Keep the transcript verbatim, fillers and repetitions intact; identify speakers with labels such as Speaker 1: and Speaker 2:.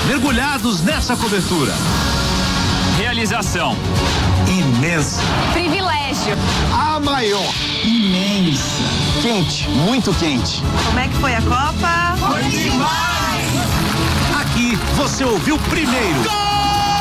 Speaker 1: mergulhados nessa cobertura.
Speaker 2: Realização
Speaker 1: imensa.
Speaker 3: Privilégio.
Speaker 1: A maior.
Speaker 4: Imensa. Quente, muito quente.
Speaker 3: Como é que foi a Copa?
Speaker 1: Foi demais! Aqui você ouviu primeiro. Gol!